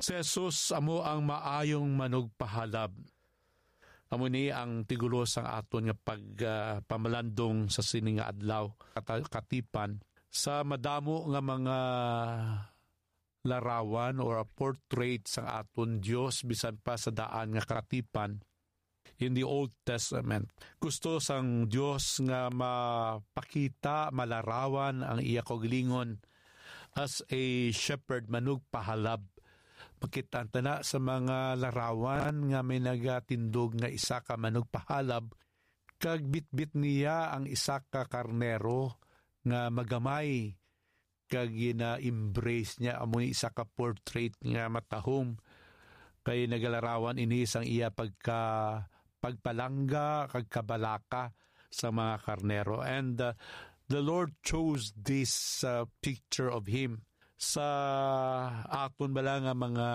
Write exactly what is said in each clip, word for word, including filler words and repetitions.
Si Jesus amo ang maayong manugpahalab. Amo ni ang tigulos ang aton nga pag uh, pamalandong sa sining nga adlaw katipan sa madamo nga mga larawan or a portrait sa aton Dios bisan pa sa daan nga katipan in the Old Testament. Gusto sang Dios nga mapakita, malarawan ang iya kaugalingon as a shepherd manugpahalab. Makita na sa mga larawan nga may nagatindog nga isa ka manugpahalab, kag bitbit niya ang isa ka karnero nga magamay, kag gina-embrace niya amo isa ka portrait nga matahom, kay nagalarawan ini sang iya pagka pagpalangga kag kabalaka sa mga karnero. And uh, the Lord chose this uh, picture of Him sa aton bala nga mga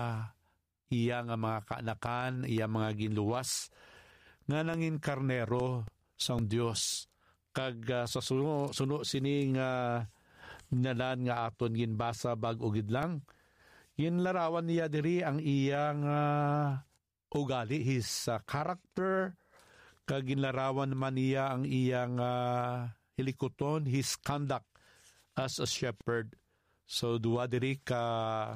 iya nga mga kaanakan, iya mga ginluwas nga nangin karnero sang Dios. Kag uh, sa suno, suno sining uh, nalan nga aton ginbasa bag ugid lang, ginlarawan niya diri ang iyang uh, ugali, his uh, character, kag ginlarawan man niya ang iyang uh, hilikoton, his conduct as a shepherd. So duwa diri ka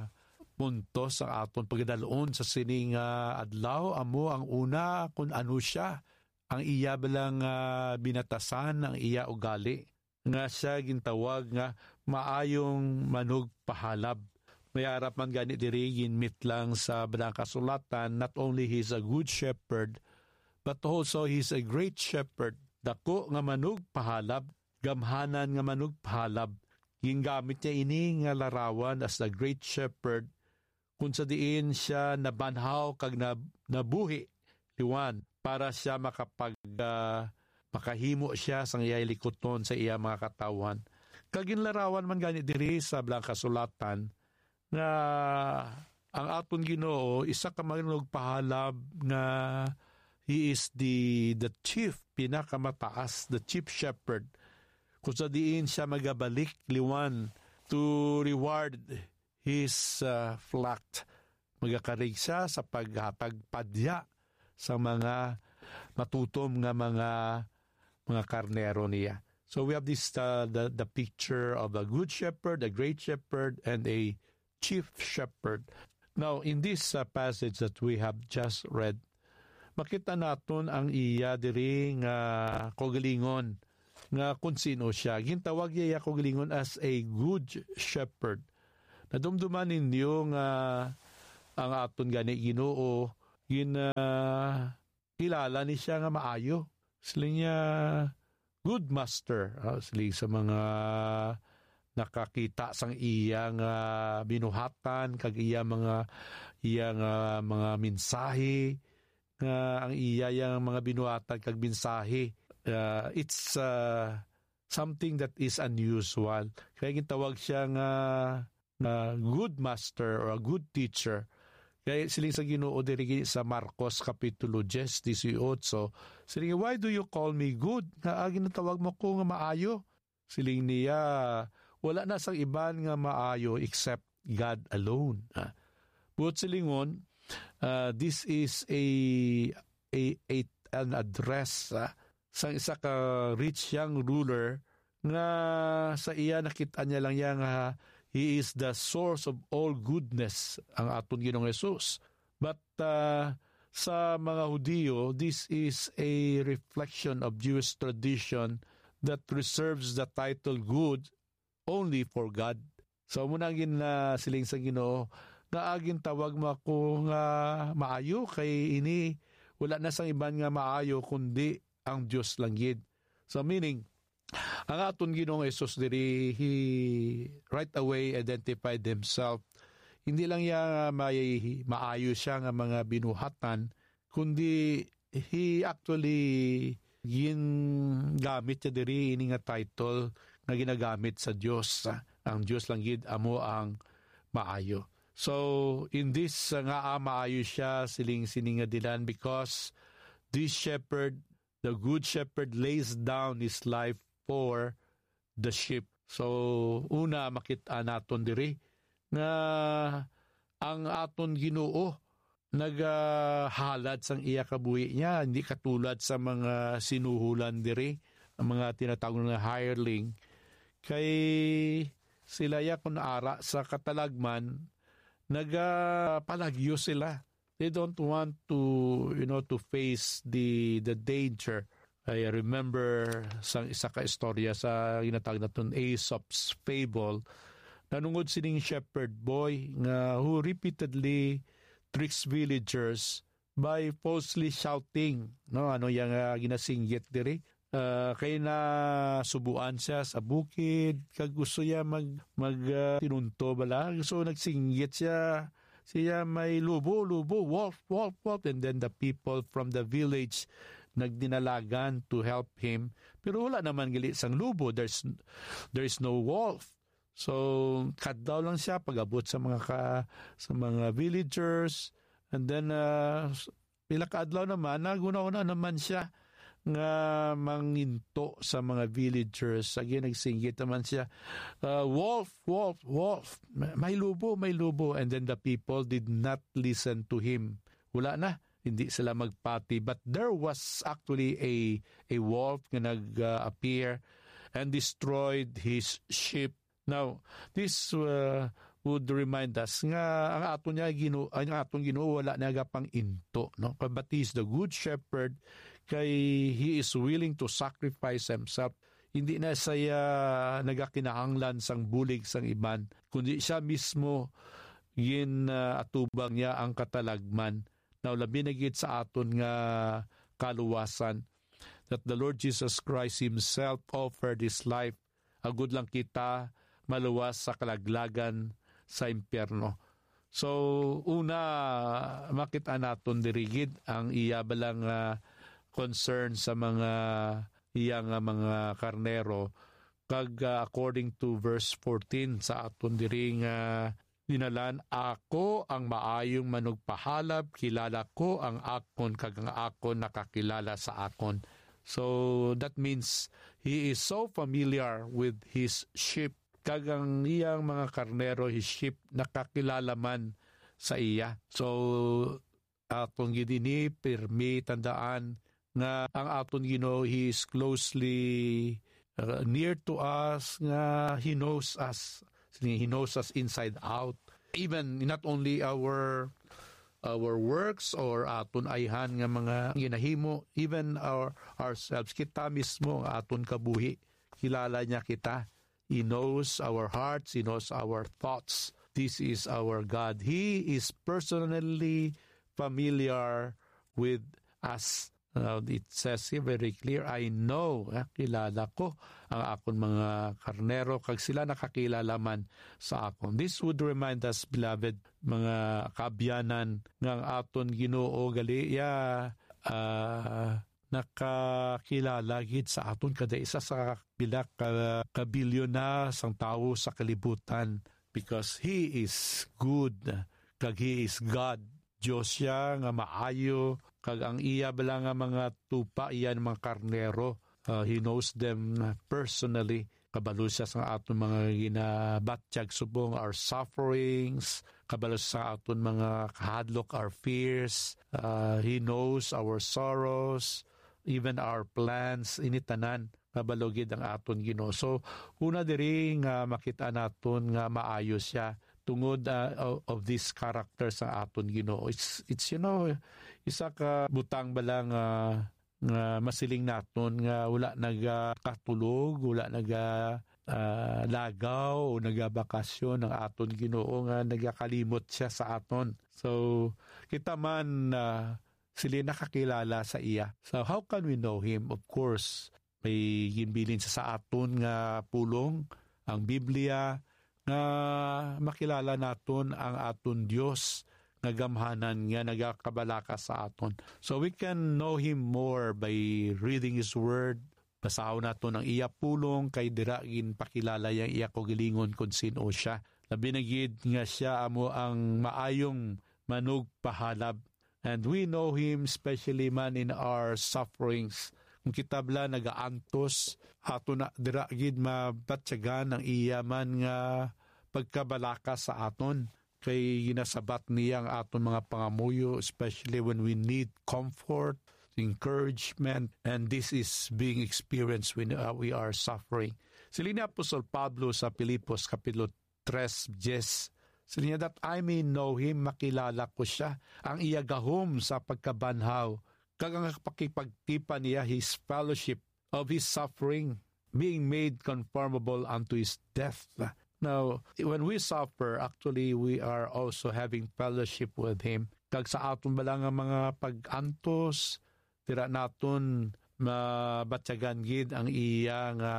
punto sa aton pagdalon sa sining uh, adlaw. Amo ang una kung ano siya, ang iya balang uh, binatasan, ang iya ugali nga siya gintawag nga maayong manugpahalab. May arap man gani diri ginmit lang sa balang kasulatan, not only he's a good shepherd but also he's a great shepherd. Dako nga manugpahalab, gamhanan nga manugpahalab. Gingamit niya ini nga larawan as the great shepherd kung sa diin siya nabanhaw kag nabuhi liwan para siya makapag uh, makahimo siya sang iya likoton sa iya mga katawan. Kag ginlarawan man gani diri sa balang kasulatan nga ang aton Ginoo isa ka manugpahalab nga he is the the chief, pinakamataas, the chief shepherd. Kung sa diin siya magabalik liwan to reward his uh, flock. Magakarig siya sa paghatag padya sa mga matutom nga mga mga karnero niya. So we have this uh, the, the picture of a good shepherd, a great shepherd, and a chief shepherd. Now, in this uh, passage that we have just read, makita naton ang iya diri nga kaugalingon nga kung sino siya. Gintawag niya kaugalingon as a good shepherd. Nadumduman ninyo nga ang aton gani Ginoo gin uh, kilala ni siya nga maayo. Sila niya good master. Uh, sila sa mga nakakita sang iya nga binuhatan kag iya mga iya nga mga mensahe nga ang iya yang mga binuhatan kag mensahe. Uh, it's uh, something that is unusual. Kaya gitawag siya nga na good master or a good teacher. Kaya siling sa Ginoo diri sa Marcos Kapitulo ten, eighteen, siling, why do you call me good? Nga agi natawag mo ko nga maayo. Siling niya, wala na sang iban nga maayo except God alone. Ah. But silingon, uh, this is a, a, a an address ah, sa isa ka rich young ruler nga sa iya nakita niya lang yang uh, he is the source of all goodness, ang aton Ginoong Jesus. But uh, sa mga Hudiyo, this is a reflection of Jewish tradition that reserves the title good only for God. So muna gin na uh, siling sa Ginoo nga agin tawag mo ako nga maayo kay ini wala na sang iban nga maayo kundi ang Dios lang gid. So meaning ang aton Ginoong Jesus diri, he right away identified himself. Hindi lang niya may maayo siya nga mga binuhatan, kundi he actually gingamit niya diri ini nga title na ginagamit sa Dios. Ang Dios lang gid amo ang maayo. So in this uh, nga uh, maayo siya siling sininga dilan because this shepherd, the good shepherd, lays down his life for the sheep. So, una makita naton diri nga ang aton Ginoo nagahalad sang iya kabuhi niya, hindi katulad sa mga sinuhulan diri, ang mga tinatawag na hireling. Kay sila ya kung ara sa katalagman, nagapalagyo sila. They don't want to, you know, to face the the danger. I remember sa isa ka istorya sa ginatawag naton Aesop's Fable. Nanungod sining shepherd boy nga who repeatedly tricks villagers by falsely shouting. No, ano yang uh, ginasinggit diri? Uh, kay na subuan siya sa bukid, kag gusto niya mag, mag uh, tinunto bala. So nagsinggit siya, siya may lubo, lubo, wolf, wolf, wolf. And then the people from the village nagdinalagan to help him. Pero wala naman gali sang lubo, there's, there's no wolf. So kadlaw lang siya pag-abot sa mga ka, sa mga villagers. And then uh, pila kadlaw naman, naguna-una naman siya nga manginto sa mga villagers. Again, nagsinggit naman siya, uh, wolf, wolf, wolf, may lubo, may lubo. And then the people did not listen to him. Wala na, hindi sila magpati. But there was actually a, a wolf na nag-appear and destroyed his sheep. Now, this uh, would remind us nga ang ato niya Ginoo, ang atong Ginoo wala na gapang into, no? But he is the good shepherd, kay he is willing to sacrifice himself. Hindi na siya nagakinahanglan sang bulig sang iban, kundi siya mismo gin uh, atubang niya ang katalagman. Now labi na gid sa aton nga kaluwasan that the Lord Jesus Christ himself offered his life. Agud lang kita maluwas sa kalaglagan sa impyerno. So, una, makita naton dirigid ang iya balang uh, concern sa mga iya nga mga karnero. Kag uh, according to verse fourteen sa aton diri nga dinalan, ako ang maayong manugpahalab, kilala ko ang akon kag ang akon nakakilala sa akon. So, that means he is so familiar with his sheep. Kagang iyang mga karnero, his sheep, nakakilala man sa iya. So, atong gidini, pirmi, tandaan nga ang aton Ginoo, he is closely uh, near to us, nga he knows us. He knows us inside out. Even not only our our works or aton ayhan nga mga ginahimo, even our ourselves, kita mismo aton kabuhi, kilala niya kita. He knows our hearts, he knows our thoughts. This is our God. He is personally familiar with us. Uh, it says here very clear, I know, eh, kilala ko ang akon mga karnero, kag sila nakakilala man sa akon. This would remind us, beloved, mga kabyanan, ng aton Ginoo gali, ya, uh, nakakilala gid sa aton kada isa sa bilak ka, kabilyon na sang tawo sa kalibutan, because he is good, kag he is God. Diyos siya nga maayo, kag ang iya bala nga mga tupa iyan mga karnero, uh, he knows them personally. Kabalo siya sa aton mga ginabatyag subong, our sufferings, kabalo sa aton mga kahadlok, our fears. Uh, he knows our sorrows, even our plans, initanan, kabalogid ang aton Ginoo. So, una diri nga makita naton nga maayo siya tungod uh, of this character sa aton Ginoo. It's, it's you know, isa ka butang balang uh, nga masiling naton nga wala nagakatulog, wala naga uh, lagaw o nagabakasyon ng aton Ginoo, nga nagakalimot siya sa aton. So, kita man uh, sila nakakilala sa iya. So how can we know him? Of course, may ginbilin sa sa aton nga pulong, ang Biblia, nga makilala naton ang aton Dios nga gamhanan nga nagakabalaka sa aton. So we can know him more by reading his word. Basahon naton ang iya pulong, kay diragin pakilala yang iya ko gilingon kung sino siya. Labi na gid nga siya amo ang maayong manugpahalab. And we know him especially man in our sufferings. Kung kitabla nagaantos, ato na diragid mabatyagan ang iya man nga pagkabalaka sa aton. kay ginasabat niya ang aton mga pangamuyo, especially when we need comfort, encouragement, and this is being experienced when uh, we are suffering. Sili ni Apostol Pablo sa Pilipos Kapitulo three, yes, sili niya, that I may know Him, makilala ko siya, ang iya gahom sa pagkabanhaw, kagang pakipagtipan niya His fellowship of His suffering, being made conformable unto His death. Now, when we suffer, actually, we are also having fellowship with Him. Kag sa aton bala nga mga pag-antos, tira naton mabatyagan gid ang iya nga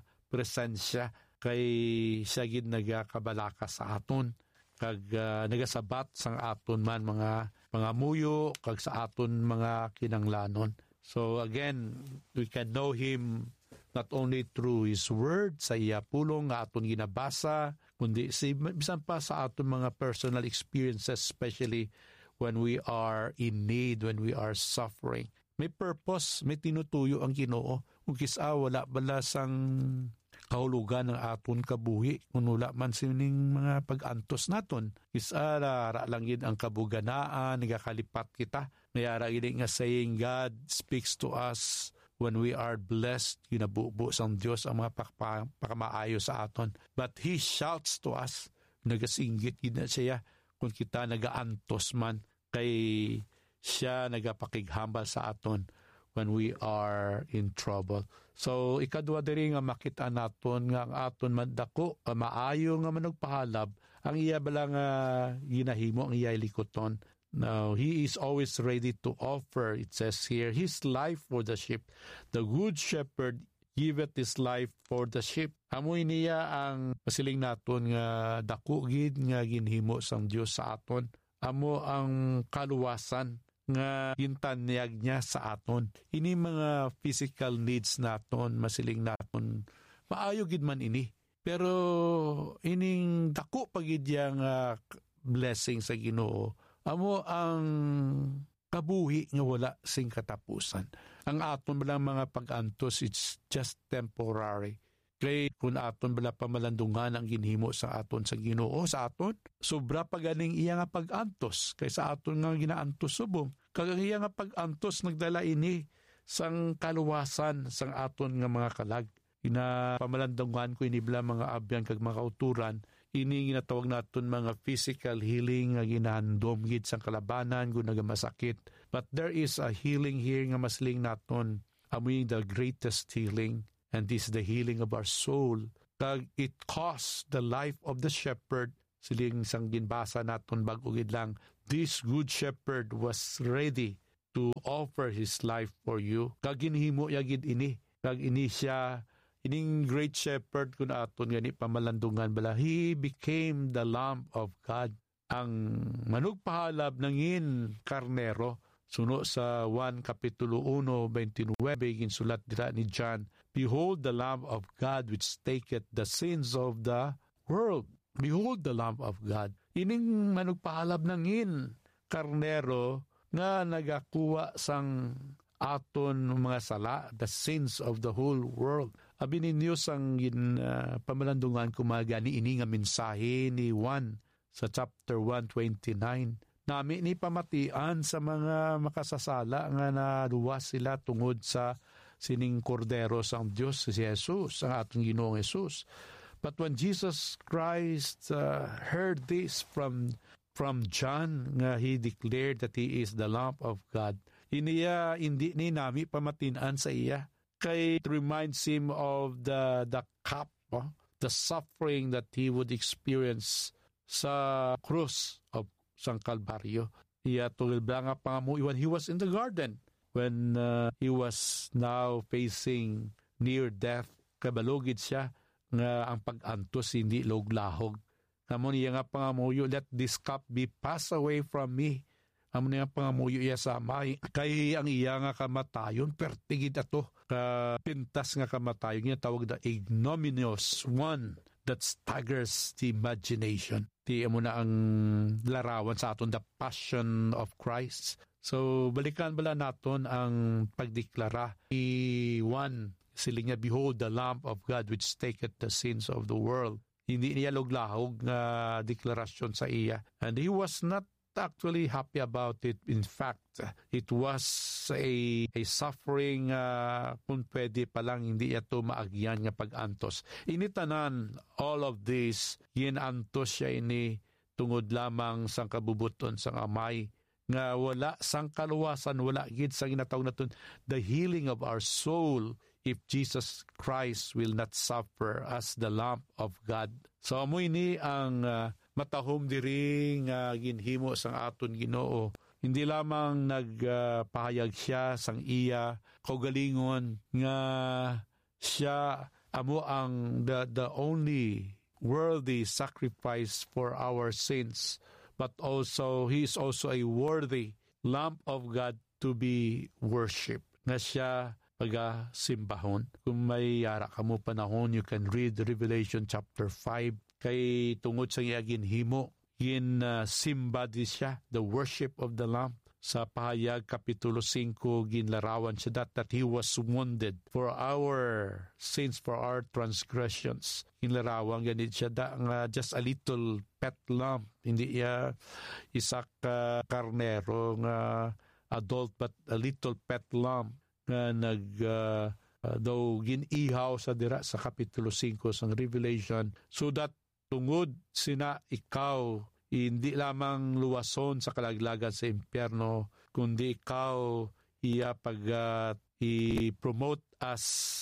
presensya, kay siya gid nagakabalaka sa aton. Kag uh, nagasabat sang aton man mga mga muyo, kag sa aton mga kinanglanon. So again, we can know Him not only through His Word, sa iya pulong nga aton ginabasa, kundi si, bisan pa sa aton mga personal experiences, especially when we are in need, when we are suffering. May purpose, may tinutuyo ang Ginoo. Kung kisa wala bala sang kahulugan ng aton kabuhi, kung wala man sining mga pag-antos naton. Kisa ra lang yun ang kabuganaan, nagakalipat kita. Mayara gini nga saying, God speaks to us when we are blessed, ginabubo sang Diyos ang mga pakamaayo sa aton. But He shouts to us, nagasinggit gina siya, kung kita nagaantos man, kay siya nagapakighambal sa aton when we are in trouble. So, ikadwa diri nga makita naton nga ang aton mandako, maayo nga manugpahalab, ang iya bala nga ginahimo, ang iya likoton. Now, He is always ready to offer, it says here, His life for the sheep. The good shepherd giveth His life for the sheep. Amoy niya ang pasiling naton nga dako gid nga ginhimo sang Dios sa aton. Amo ang kaluwasan nga gintanyag niya sa aton. Ini mga physical needs naton, masiling naton, maayo gid man ini. Pero ining dako pagid yang uh, blessing sa Ginoo, amo ang kabuhi nga wala sing katapusan. Ang aton balang mga pag-antos, it's just temporary. Kaya kung aton bala pamalandungan ang ginhimo sa aton sa Ginoo sa aton, sobra pa ganing iya nga pag-antos kay sa aton nga ginaantos subong. Kag iya nga pag-antos nagdala ini sang kaluwasan sang aton nga mga kalag. Ina pamalandungan ko ini bala mga abyan kag mga kauturan, ini ginatawag naton mga physical healing nga ginahandom gid sang kalabanan kung nagamasakit. But there is a healing here nga masling naton, amoy the greatest healing. And this is the healing of our soul. Kag it cost the life of the shepherd. Siling sang ginbasa naton bago gid lang. This good shepherd was ready to offer his life for you. Kag ginhimo ya gid ini. Kag ini siya, ining great shepherd kun aton gani pamalandungan bala. He became the Lamb of God. Ang manugpahalab nangin karnero. Suno sa one Kapitulo one, twenty-nine, ginsulat dira ni John, Behold the Lamb of God which taketh the sins of the world. Behold the Lamb of God. Ining manugpahalab nangin karnero nga nagakuha sang aton mga sala, the sins of the whole world. Abi ninyo sang gin, uh, pamalandungan kumagani ini nga mensahe ni Juan sa chapter one twenty-nine. Nami ni pamatian sa mga makasasala nga naluwas sila tungod sa sining kordero sang Diyos, si Jesus, ang atong Ginoong Jesus. But when Jesus Christ uh, heard this from from John, nga he declared that he is the Lamb of God, iniya hindi ni nami pamatian sa iya. Kay it reminds him of the the cup, oh, the suffering that he would experience sa krus of sang Kalbaryo. Iya tulad nga pangamuy when he was in the garden, when uh, he was now facing near death. Kabalugid siya nga ang pag-antos hindi loglahog. Amon iya nga pangamuyo, let this cup be passed away from me. Amon iya pangamuyo iya sa amay. Kay ang iya nga kamatayon, pertigid ato. Kapintas nga kamatayon, niya tawag na ignominious one that staggers the imagination. Di mo na ang larawan sa aton, the passion of Christ. So, balikan bala naton ang pagdeklara. I one, sila niya, Behold the Lamb of God which taketh the sins of the world. Hindi niya luglahog nga deklarasyon sa iya. And he was not actually happy about it. In fact, it was a, a suffering uh, kung pwede pa lang hindi ito maagyan nga pag-antos. Initanan all of this, ginantos siya ini tungod lamang sang kabubuton sang amay nga wala sang kaluwasan, wala gid sang ginatawag naton the healing of our soul if Jesus Christ will not suffer as the Lamb of God. So amoy ni ang uh, matahom diri nga uh, ginhimo sang aton Ginoo. Hindi lamang nagpahayag uh, siya sang iya kaugalingon nga siya amo ang the the only worthy sacrifice for our sins, but also he is also a worthy Lamb of God to be worshipped. Na siya pagasimbahon. Kung may yara ka mo panahon, you can read Revelation chapter five. Kay tungod sa iya ginhimo, yin uh, simba di siya, the worship of the Lamb. Sa pahayag kapitulo five, ginlarawan siya that, that he was wounded for our sins, for our transgressions. Ginlarawan ganit siya da nga just a little pet lamb. Hindi iya isak uh, karnero nga adult, but a little pet lamb nga nag uh, uh, daw ginihaw sa dira sa kapitulo five sang Revelation, so that tungod sina ikaw hindi lamang luwason sa kalaglagan sa impyerno, kundi ikaw iya pag uh, i-promote as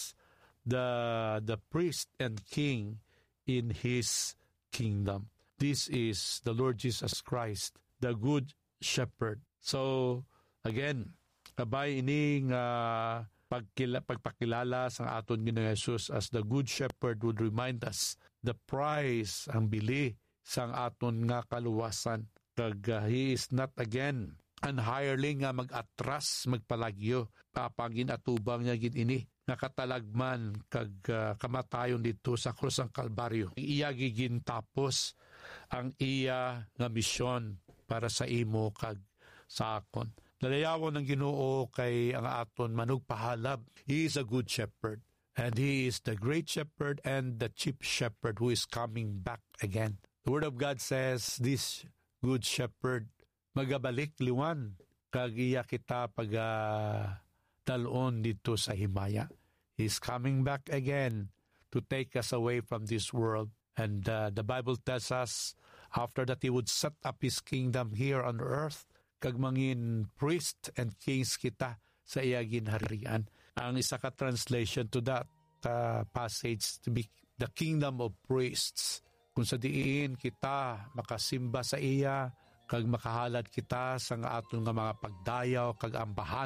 the the priest and king in his kingdom. This is the Lord Jesus Christ, the good shepherd. So again, kabay ining uh, pagkila, pagpakilala sa aton Ginoong Jesus as the good shepherd would remind us the price, ang bili sang aton nga kaluwasan. Kag uh, he is not again an hireling nga mag-atras, magpalagyo. Papagin atubang niya gid ini nakatalagman kag uh, kamatayon dito sa krus ng Kalbaryo. Iya gigin tapos ang iya nga misyon para sa imo kag sa akon. Dalayawon ng Ginoo kay ang aton manugpahalab. He is a good shepherd. And he is the great shepherd and the chief shepherd who is coming back again. The Word of God says, this good shepherd magabalik liwan kag iya kita pag uh, dalon dito sa himaya. He's coming back again to take us away from this world. And uh, the Bible tells us after that he would set up his kingdom here on earth, kag mangin priest and kings kita sa iya ginharian. Ang isa ka translation to that uh, passage to be the kingdom of priests. Kung sa diin kita makasimba sa iya, kag makahalad kita sa nga aton nga mga pagdayaw, kag ambahan